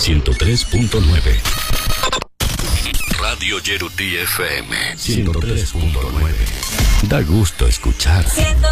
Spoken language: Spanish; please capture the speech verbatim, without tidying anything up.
ciento tres punto nueve. Radio Yeruti F M ciento tres punto nueve. Da gusto escuchar.